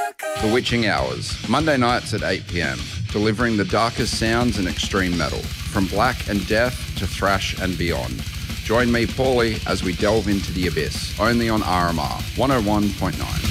The Witching Hours, Monday nights at 8 p.m, delivering the darkest sounds in extreme metal, from black and death to thrash and beyond. Join me, Paulie, as we delve into the abyss, only on RMR 101.9.